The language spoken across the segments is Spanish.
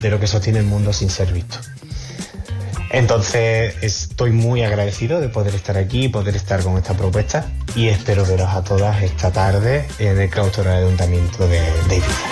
de lo que sostiene el mundo sin ser visto. Entonces estoy muy agradecido de poder estar aquí y poder estar con esta propuesta, y espero veros a todas esta tarde en el claustro del Ayuntamiento de Ibiza.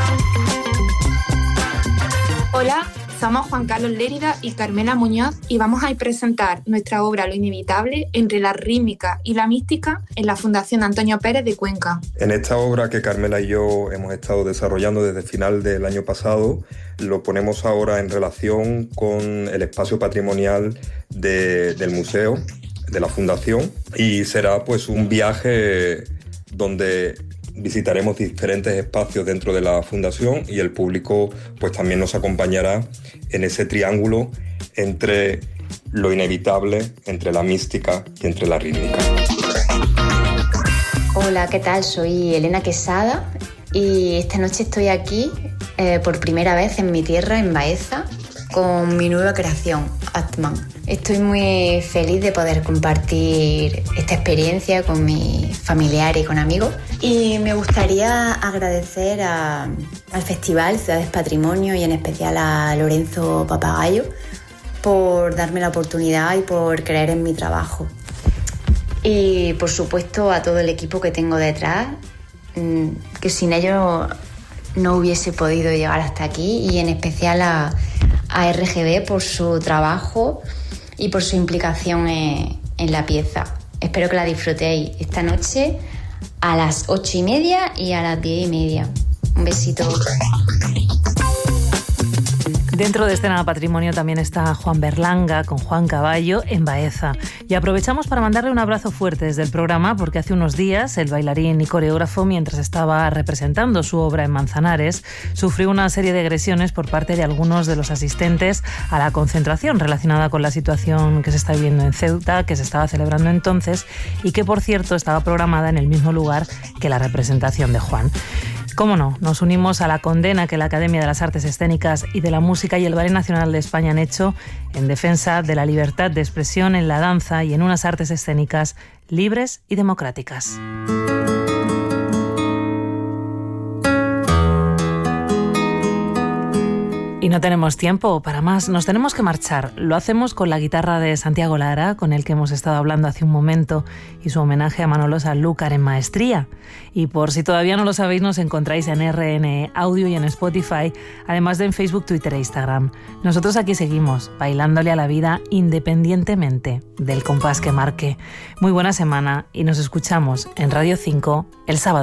Hola, somos Juan Carlos Lérida y Carmela Muñoz y vamos a presentar nuestra obra Lo Inevitable entre la rítmica y la mística en la Fundación Antonio Pérez de Cuenca. En esta obra que Carmela y yo hemos estado desarrollando desde final del año pasado, lo ponemos ahora en relación con el espacio patrimonial del museo, de la Fundación, y será pues un viaje donde visitaremos diferentes espacios dentro de la Fundación y el público pues también nos acompañará en ese triángulo entre lo inevitable, entre la mística y entre la rítmica. Hola, ¿qué tal? Soy Elena Quesada y esta noche estoy aquí por primera vez en mi tierra, en Baeza, con mi nueva creación, Atman. Estoy muy feliz de poder compartir esta experiencia con mis familiares y con amigos. Y me gustaría agradecer al Festival Ciudades Patrimonio y en especial a Lorenzo Papagayo por darme la oportunidad y por creer en mi trabajo. Y por supuesto a todo el equipo que tengo detrás, que sin ellos no hubiese podido llegar hasta aquí, y en especial a RGB por su trabajo y por su implicación en la pieza. Espero que la disfrutéis esta noche a las 8:30 y a las 10:30. Un besito. Dentro de Escena Patrimonio también está Juan Berlanga con Juan Caballo en Baeza. Y aprovechamos para mandarle un abrazo fuerte desde el programa, porque hace unos días el bailarín y coreógrafo, mientras estaba representando su obra en Manzanares, sufrió una serie de agresiones por parte de algunos de los asistentes a la concentración relacionada con la situación que se está viviendo en Ceuta, que se estaba celebrando entonces y que, por cierto, estaba programada en el mismo lugar que la representación de Juan. Cómo no, nos unimos a la condena que la Academia de las Artes Escénicas y de la Música y el Ballet Nacional de España han hecho en defensa de la libertad de expresión en la danza y en unas artes escénicas libres y democráticas. Y no tenemos tiempo para más, nos tenemos que marchar. Lo hacemos con la guitarra de Santiago Lara, con el que hemos estado hablando hace un momento, y su homenaje a Manolo Sanlúcar en Maestría. Y por si todavía no lo sabéis, nos encontráis en RN Audio y en Spotify, además de en Facebook, Twitter e Instagram. Nosotros aquí seguimos, bailándole a la vida independientemente del compás que marque. Muy buena semana y nos escuchamos en Radio 5 el sábado.